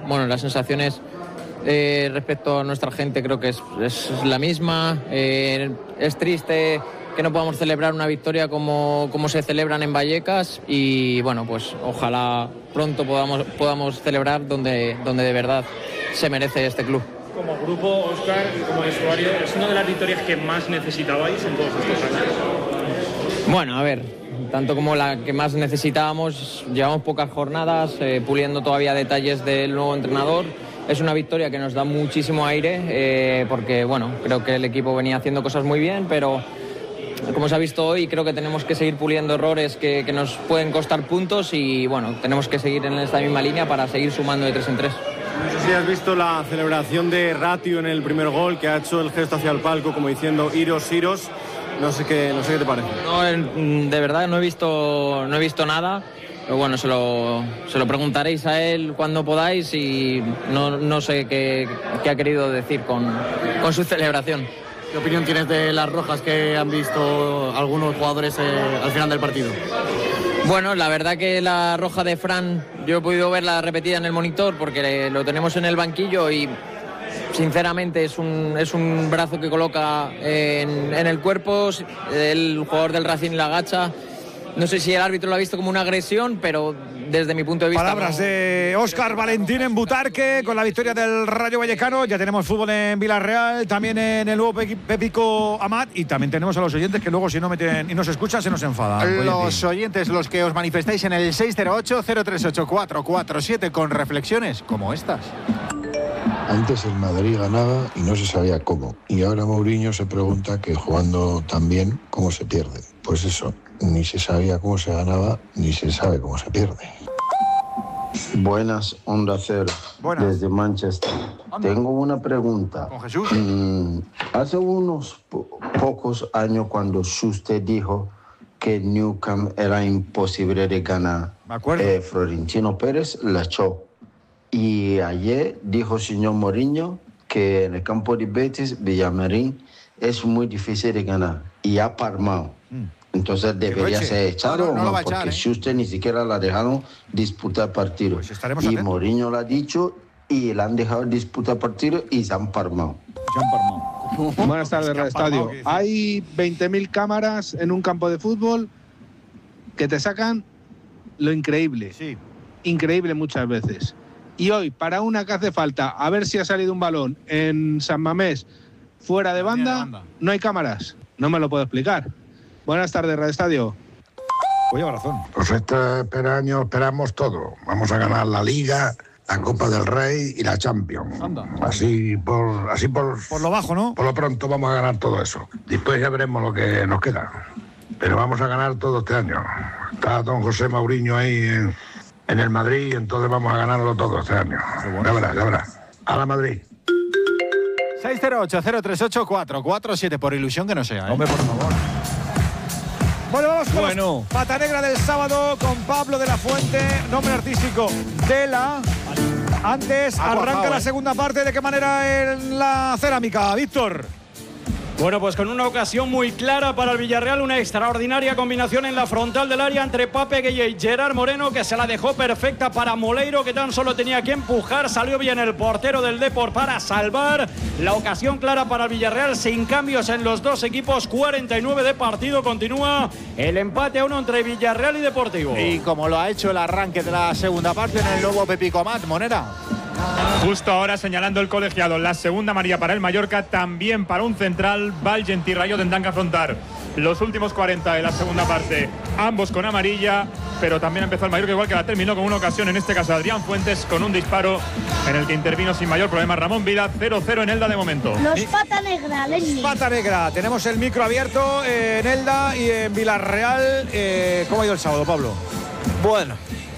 bueno, las sensaciones respecto a nuestra gente creo que es la misma. Es triste que no podamos celebrar una victoria como se celebran en Vallecas y bueno, pues ojalá pronto podamos celebrar donde de verdad se merece este club. Como grupo, Óscar, y como vestuario, ¿es una de las victorias que más necesitabais en todos estos años? Bueno, a ver, tanto como la que más necesitábamos, llevamos pocas jornadas, puliendo todavía detalles del nuevo entrenador. Es una victoria que nos da muchísimo aire, porque bueno, creo que el equipo venía haciendo cosas muy bien, pero como se ha visto hoy, creo que tenemos que seguir puliendo errores que nos pueden costar puntos y bueno, tenemos que seguir en esta misma línea para seguir sumando de 3 en 3. No sé si has visto la celebración de Ratio en el primer gol, que ha hecho el gesto hacia el palco como diciendo iros, iros. No sé qué te parece. No, de verdad no he visto nada. Pero bueno, se lo preguntaréis a él cuando podáis y no sé qué ha querido decir con su celebración. ¿Qué opinión tienes de las rojas que han visto algunos jugadores al final del partido? Bueno, la verdad que la roja de Fran, yo he podido verla repetida en el monitor porque lo tenemos en el banquillo y sinceramente es un brazo que coloca en el cuerpo, el jugador del Racing la agacha. No sé si el árbitro lo ha visto como una agresión, pero desde mi punto de vista... Palabras de Óscar Valentín en Butarque con la victoria del Rayo Vallecano. Ya tenemos fútbol en Villarreal, también en el nuevo Pépico Amat y también tenemos a los oyentes que luego si no meten y nos escuchan se nos enfadan. Los oyentes, los que os manifestáis en el 608-038-447 con reflexiones como estas. Antes el Madrid ganaba y no se sabía cómo. Y ahora Mourinho se pregunta que jugando tan bien, ¿cómo se pierde? Pues eso, ni se sabía cómo se ganaba, ni se sabe cómo se pierde. Buenas, Onda Cero, desde Manchester. Tengo una pregunta. ¿Con Jesús? Hace unos pocos años cuando usted dijo que Nou Camp era imposible de ganar, me acuerdo. Florentino Pérez la echó. Y ayer dijo el señor Mourinho que en el campo de Betis, Villamarín, es muy difícil de ganar. Y ha palmado. Entonces debería ser echado o no, porque si usted ni siquiera la dejaron disputar partido. Pues y Mourinho lo ha dicho y la han dejado disputar partido y se han palmado. Buenas tardes, Radio Estadio. Hay 20.000 cámaras en un campo de fútbol que te sacan lo increíble. Sí. Increíble muchas veces. Y hoy, para una que hace falta, a ver si ha salido un balón en San Mamés fuera de banda, no hay cámaras. No me lo puedo explicar. Buenas tardes, Radio Estadio. Oye, razón. Pues este año esperamos todo. Vamos a ganar la Liga, la Copa del Rey y la Champions. Anda. Así por lo bajo, ¿no? Por lo pronto vamos a ganar todo eso. Después ya veremos lo que nos queda. Pero vamos a ganar todo este año. Está don José Mourinho ahí en el Madrid, y entonces vamos a ganarlo todo este año. Ya verás. A la Madrid. 608-038-447, por ilusión que no sea. Hombre, por favor. Bueno, vamos con los Pata Negra del sábado con Pablo de la Fuente, nombre artístico Dela. Antes arranca la segunda parte. ¿De qué manera en la cerámica, Víctor? Bueno, pues con una ocasión muy clara para el Villarreal, una extraordinaria combinación en la frontal del área entre Pape Gueye y Gerard Moreno, que se la dejó perfecta para Moleiro, que tan solo tenía que empujar. Salió bien el portero del Depor para salvar. La ocasión clara para el Villarreal, sin cambios en los dos equipos, 49 de partido. Continúa el empate a 1 entre Villarreal y Deportivo. Y como lo ha hecho el arranque de la segunda parte en el nuevo Pépico Amat, Monera. Justo ahora señalando el colegiado, la segunda amarilla para el Mallorca, también para un central. Valgent y Rayo tendrán que afrontar los últimos 40 de la segunda parte, ambos con amarilla, pero también empezó el Mallorca igual que la terminó, con una ocasión, en este caso Adrián Fuentes, con un disparo en el que intervino sin mayor problema Ramón Vida. 0-0 en Elda de momento. Los Pata Negra, Lenny. Pata Negra, tenemos el micro abierto en Elda y en Villarreal. ¿Cómo ha ido el sábado, Pablo? Bueno.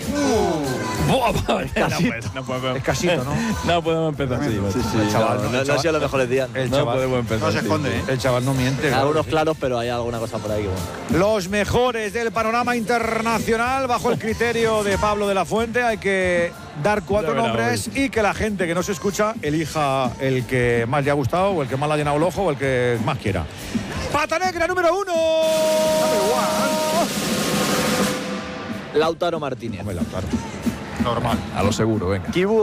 Escasito, ¿no? No podemos empezar así. El chaval, no ha sido los mejores días. No podemos empezar. No se esconde, ¿eh? El chaval no miente. Algunos claros, pero hay alguna cosa por ahí que bueno. Los mejores del panorama internacional, bajo el criterio de Pablo de la Fuente. Hay que dar 4 nombres y que la gente que no se escucha elija el que más le ha gustado, o el que más le ha llenado el ojo, o el que más quiera. Pata Negra número 1. Lautaro Martínez. Hombre, Lautaro. Normal. A lo seguro, venga.